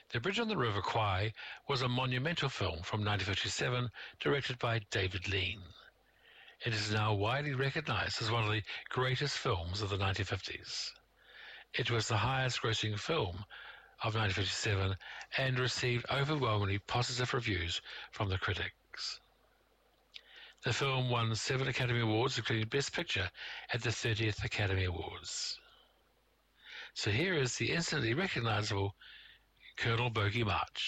The Bridge on the River Kwai was a monumental film from 1957 directed by David Lean. It is now widely recognized as one of the greatest films of the 1950s. It was the highest grossing film of 1957 and received overwhelmingly positive reviews from the critics. The film won 7 Academy Awards, including Best Picture at the 30th Academy Awards. So here is the instantly recognizable Colonel Bogey March.